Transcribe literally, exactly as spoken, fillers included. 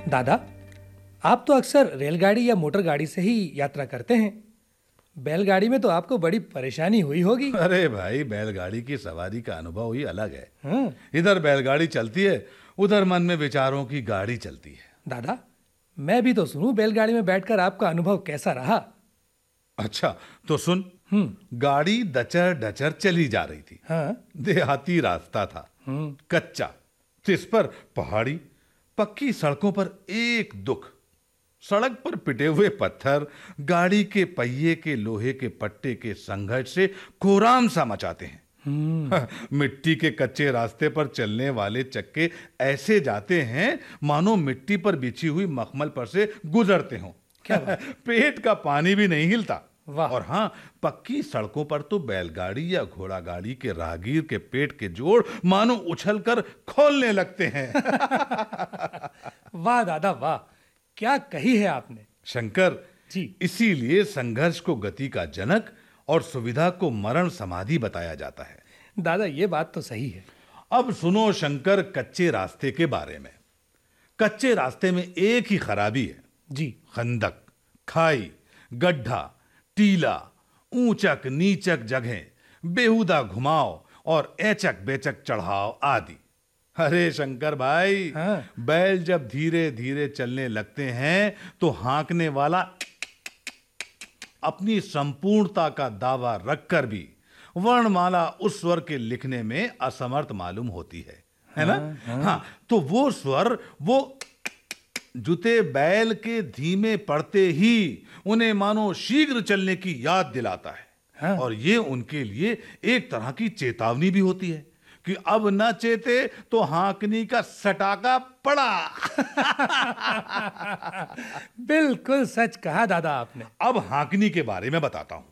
दादा, आप तो अक्सर रेलगाड़ी या मोटर गाड़ी से ही यात्रा करते हैं। बैलगाड़ी में तो आपको बड़ी परेशानी हुई होगी। अरे भाई, बैलगाड़ी की सवारी का अनुभव ही अलग है। हाँ। इधर बैलगाड़ी चलती है, उधर मन में विचारों की गाड़ी चलती है। दादा, मैं भी तो सुनूं बैलगाड़ी में बैठकर आपका अनुभव कैसा रहा। अच्छा तो सुन। हम्म। गाड़ी दचर डचर चली जा रही थी। हाँ। देहाती रास्ता था, हम्म। कच्चा। जिस पर पहाड़ी पक्की सड़कों पर एक दुख, सड़क पर पिटे हुए पत्थर गाड़ी के पहिए के लोहे के पट्टे के संघर्ष से कोराम सा मचाते हैं। हम्म। मिट्टी के कच्चे रास्ते पर चलने वाले चक्के ऐसे जाते हैं मानो मिट्टी पर बिछी हुई मखमल पर से गुजरते हों। क्या बात? पेट का पानी भी नहीं हिलता। वाह। और हाँ, पक्की सड़कों पर तो बैलगाड़ी या घोड़ा गाड़ी के राहगीर के पेट के जोड़ मानो उछलकर खोलने लगते हैं। वाह दादा वाह, क्या कही है आपने। शंकर जी। इसीलिए संघर्ष को गति का जनक और सुविधा को मरण समाधि बताया जाता है। दादा, ये बात तो सही है। अब सुनो शंकर, कच्चे रास्ते के बारे में। कच्चे रास्ते में एक ही खराबी है। जी। खंदक, खाई, गड्ढा, टीला, ऊंचक नीचक जगहें, बेहुदा घुमाव और एचक बेचक चढ़ाव आदि। अरे शंकर भाई, हाँ। बैल जब धीरे धीरे चलने लगते हैं तो हाँकने वाला अपनी संपूर्णता का दावा रखकर भी वर्णमाला उस स्वर के लिखने में असमर्थ मालूम होती है, है ना? हाँ, हाँ, तो वो स्वर, वो जुते बैल के धीमे पड़ते ही उन्हें मानो शीघ्र चलने की याद दिलाता है। हाँ। और ये उनके लिए एक तरह की चेतावनी भी होती है कि अब न चेते तो हाँकनी का सटाका पड़ा। बिल्कुल सच कहा दादा आपने। अब हाँकनी के बारे में बताता हूं।